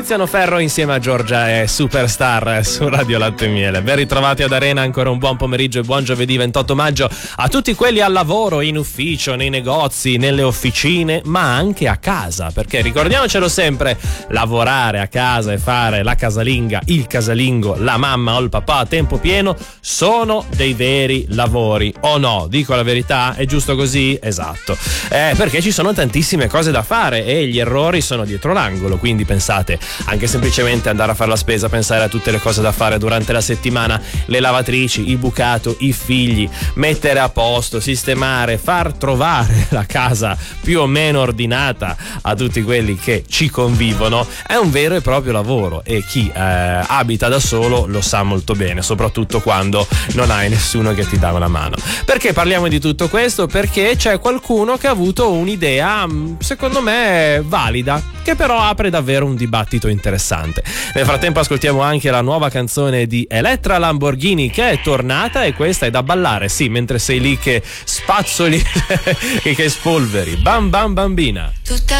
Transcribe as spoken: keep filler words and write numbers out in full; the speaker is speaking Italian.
Tiziano Ferro insieme a Giorgia e Superstar su Radio Latte e Miele. Ben ritrovati ad Arena, ancora un buon pomeriggio e buon giovedì ventotto maggio a tutti quelli al lavoro, in ufficio, nei negozi, nelle officine, ma anche a casa, perché ricordiamocelo sempre, lavorare a casa e fare la casalinga, il casalingo, la mamma o il papà a tempo pieno sono dei veri lavori, o no? Dico la verità? È giusto così? Esatto. Eh, perché ci sono tantissime cose da fare e gli errori sono dietro l'angolo, quindi pensate, anche semplicemente andare a fare la spesa, pensare a tutte le cose da fare durante la settimana, le lavatrici, il bucato, i figli, mettere a posto, sistemare, far trovare la casa più o meno ordinata a tutti quelli che ci convivono, è un vero e proprio lavoro, e chi eh, abita da solo lo sa molto bene, soprattutto quando non hai nessuno che ti dà una mano. Perché parliamo di tutto questo? Perché c'è qualcuno che ha avuto un'idea, secondo me, valida, che però apre davvero un dibattito interessante. Nel frattempo ascoltiamo anche la nuova canzone di Elettra Lamborghini, che è tornata, e questa è da ballare, sì, mentre sei lì che spazzoli e che spolveri. Bam bam bambina. Tutta